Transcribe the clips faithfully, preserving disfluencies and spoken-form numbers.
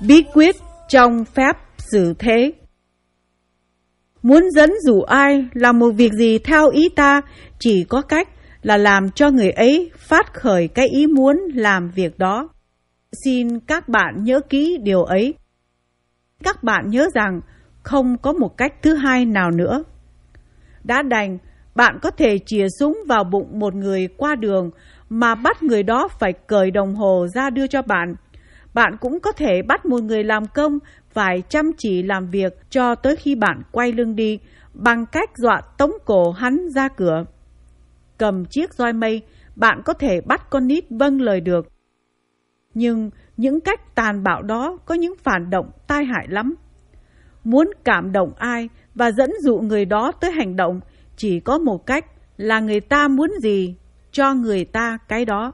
Bí quyết trong phép xử thế. Muốn dẫn dụ ai làm một việc gì theo ý ta, chỉ có cách là làm cho người ấy phát khởi cái ý muốn làm việc đó. Xin các bạn nhớ kỹ điều ấy. Các bạn nhớ rằng không có một cách thứ hai nào nữa. Đã đành, bạn có thể chìa súng vào bụng một người qua đường mà bắt người đó phải cởi đồng hồ ra đưa cho bạn. Bạn cũng có thể bắt một người làm công phải chăm chỉ làm việc cho tới khi bạn quay lưng đi bằng cách dọa tống cổ hắn ra cửa. Cầm chiếc roi mây, bạn có thể bắt con nít vâng lời được. Nhưng những cách tàn bạo đó có những phản động tai hại lắm. Muốn cảm động ai và dẫn dụ người đó tới hành động, chỉ có một cách là người ta muốn gì, cho người ta cái đó.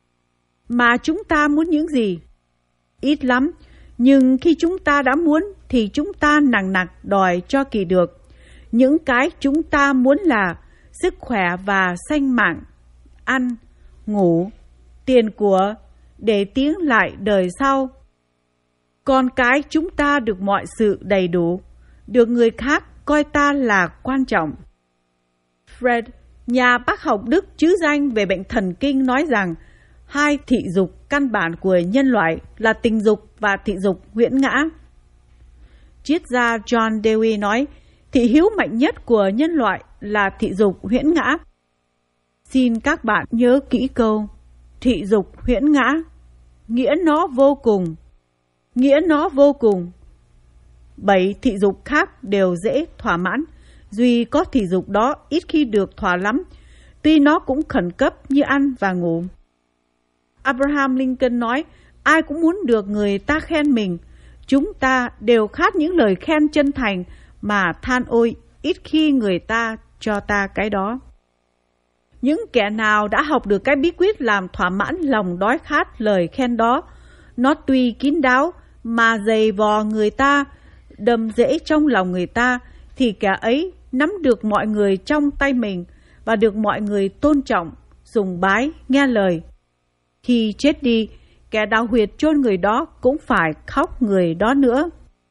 Mà chúng ta muốn những gì? Ít lắm, nhưng khi chúng ta đã muốn thì chúng ta nằng nặc đòi cho kỳ được. Những cái chúng ta muốn là sức khỏe và sanh mạng, ăn, ngủ, tiền của, để tiến lại đời sau. Còn cái chúng ta được mọi sự đầy đủ, được người khác coi ta là quan trọng. Freud, nhà bác học Đức trứ danh về bệnh thần kinh, nói rằng hai thị dục căn bản của nhân loại là tình dục và thị dục huyễn ngã. Triết gia John Dewey nói, thị hiếu mạnh nhất của nhân loại là thị dục huyễn ngã. Xin các bạn nhớ kỹ câu thị dục huyễn ngã, nghĩa nó vô cùng, nghĩa nó vô cùng. Bảy thị dục khác đều dễ thỏa mãn, duy có thị dục đó ít khi được thỏa lắm, tuy nó cũng khẩn cấp như ăn và ngủ. Abraham Lincoln nói, ai cũng muốn được người ta khen mình. Chúng ta đều khát những lời khen chân thành, mà than ôi ít khi người ta cho ta cái đó. Những kẻ nào đã học được cái bí quyết làm thỏa mãn lòng đói khát lời khen đó, nó tuy kín đáo mà dày vò người ta, đâm rễ trong lòng người ta, thì kẻ ấy nắm được mọi người trong tay mình và được mọi người tôn trọng, sùng bái, nghe lời. Khi chết đi, kẻ đào huyệt chôn người đó cũng phải khóc người đó nữa.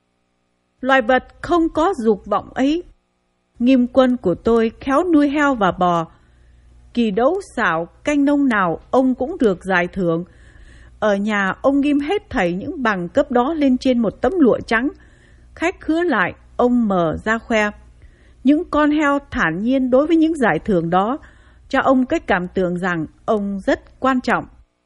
Loài vật không có dục vọng ấy. Nghiêm quân của tôi khéo nuôi heo và bò. Kỳ đấu xảo canh nông nào ông cũng được giải thưởng. Ở nhà ông ghim hết thảy những bằng cấp đó lên trên một tấm lụa trắng. Khách khứa lại, ông mở ra khoe. Những con heo thản nhiên đối với những giải thưởng đó, cho ông cái cảm tưởng rằng ông rất quan trọng.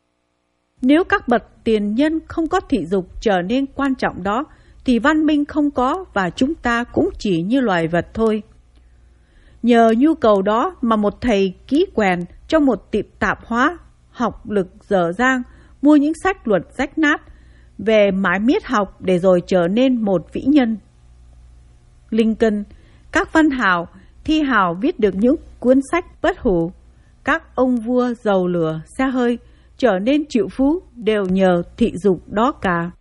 Nếu các bậc tiền nhân không có thị dục trở nên quan trọng đó, thì văn minh không có và chúng ta cũng chỉ như loài vật thôi. Nhờ nhu cầu đó mà một thầy kỹ quèn trong một tiệm tạp hóa học lực dở dang mua những sách luật rách nát về mãi miết học để rồi trở nên một vĩ nhân. Lincoln, các văn hào, thi hào viết được những cuốn sách bất hủ. Các ông vua dầu lửa, xe hơi trở nên triệu phú đều nhờ thị dục đó cả.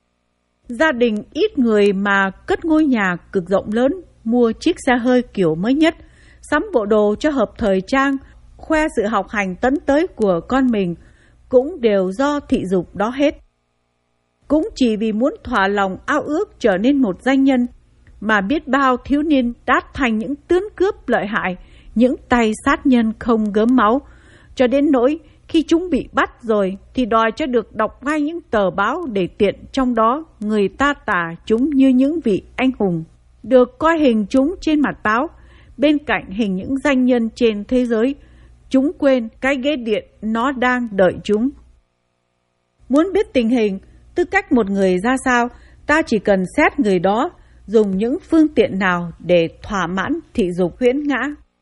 Gia đình ít người mà cất ngôi nhà cực rộng lớn, mua chiếc xe hơi kiểu mới nhất, sắm bộ đồ cho hợp thời trang, khoe sự học hành tấn tới của con mình, cũng đều do thị dục đó hết. Cũng chỉ vì muốn thỏa lòng ao ước trở nên một danh nhân, mà biết bao thiếu niên đã thành những tướng cướp lợi hại, những tay sát nhân không gớm máu, cho đến nỗi khi chúng bị bắt rồi thì đòi cho được đọc ngay những tờ báo để tiện trong đó người ta tả chúng như những vị anh hùng, được coi hình chúng trên mặt báo, bên cạnh hình những danh nhân trên thế giới. Chúng quên cái ghế điện nó đang đợi chúng. Muốn biết tình hình, tư cách một người ra sao, ta chỉ cần xét người đó dùng những phương tiện nào để thỏa mãn thị dục huyễn ngã.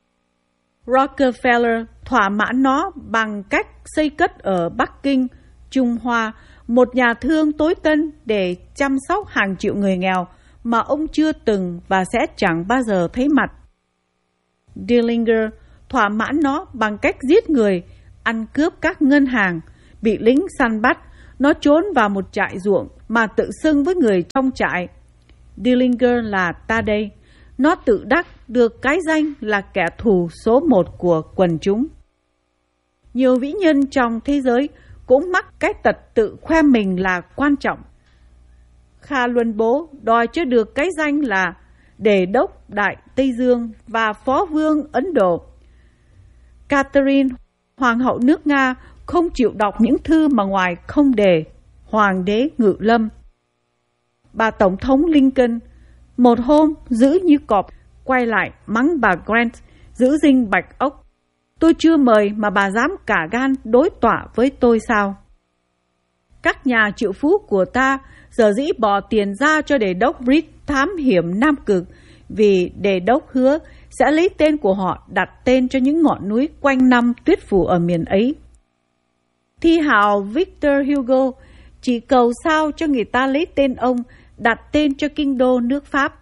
Rockefeller thỏa mãn nó bằng cách xây cất ở Bắc Kinh, Trung Hoa, một nhà thương tối tân để chăm sóc hàng triệu người nghèo mà ông chưa từng và sẽ chẳng bao giờ thấy mặt. Dillinger thỏa mãn nó bằng cách giết người, ăn cướp các ngân hàng, bị lính săn bắt, nó trốn vào một trại ruộng mà tự xưng với người trong trại. Dillinger là ta đây. Nó tự đắc được cái danh là kẻ thù số một của quần chúng. Nhiều vĩ nhân trong thế giới cũng mắc cái tật tự khoe mình là quan trọng. Kha Luân Bố đòi cho được cái danh là Đề đốc Đại Tây Dương và Phó Vương Ấn Độ. Catherine, Hoàng hậu nước Nga, không chịu đọc những thư mà ngoài không đề Hoàng đế Ngự Lâm. Bà Tổng thống Lincoln một hôm giữ như cọp quay lại mắng bà Grant giữ dinh bạch ốc. Tôi chưa mời mà bà dám cả gan đối tọa với tôi sao? Các nhà triệu phú của ta giờ dĩ bỏ tiền ra cho đề đốc Reed thám hiểm Nam Cực, vì đề đốc hứa sẽ lấy tên của họ đặt tên cho những ngọn núi quanh năm tuyết phủ ở miền ấy. Thi hào Victor Hugo chỉ cầu sao cho người ta lấy tên ông đặt tên cho kinh đô nước Pháp.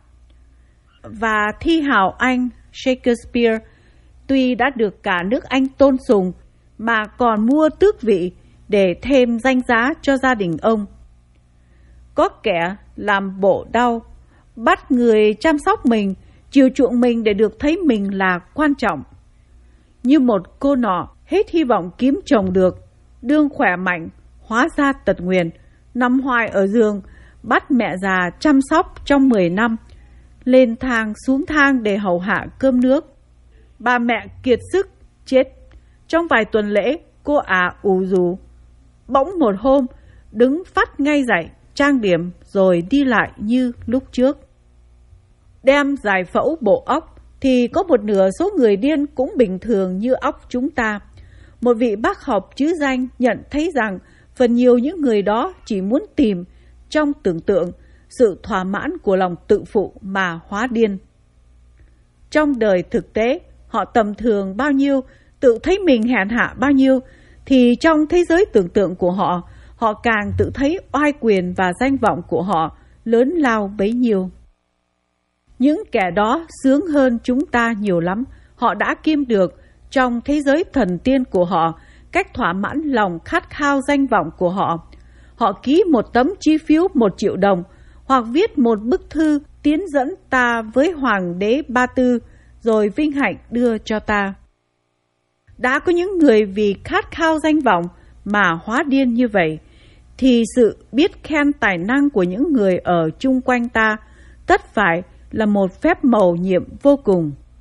Và thi hào Anh Shakespeare tuy đã được cả nước Anh tôn sùng mà còn mua tước vị để thêm danh giá cho gia đình ông. Có kẻ làm bộ đau, bắt người chăm sóc mình, chiều chuộng mình để được thấy mình là quan trọng. Như một cô nọ hết hy vọng kiếm chồng được, đương khỏe mạnh, hóa ra tật nguyền, nằm hoài ở giường, bắt mẹ già chăm sóc trong mười năm, lên thang xuống thang để hầu hạ cơm nước. Bà mẹ kiệt sức, chết. Trong vài tuần lễ, cô ả ù rù. Bỗng một hôm, đứng phát ngay dậy, trang điểm rồi đi lại như lúc trước. Đem giải phẫu bộ óc thì có một nửa số người điên cũng bình thường như óc chúng ta. Một vị bác học chứ danh nhận thấy rằng phần nhiều những người đó chỉ muốn tìm trong tưởng tượng sự thỏa mãn của lòng tự phụ mà hóa điên. Trong đời thực tế, họ tầm thường bao nhiêu, tự thấy mình hèn hạ bao nhiêu, thì trong thế giới tưởng tượng của họ, họ càng tự thấy oai quyền và danh vọng của họ lớn lao bấy nhiêu. Những kẻ đó sướng hơn chúng ta nhiều lắm. Họ đã kiếm được trong thế giới thần tiên của họ cách thỏa mãn lòng khát khao danh vọng của họ. Họ ký một tấm chi phiếu một triệu đồng hoặc viết một bức thư tiến dẫn ta với Hoàng đế Ba Tư rồi vinh hạnh đưa cho ta. Đã có những người vì khát khao danh vọng mà hóa điên như vậy, thì sự biết khen tài năng của những người ở chung quanh ta tất phải là một phép mầu nhiệm vô cùng.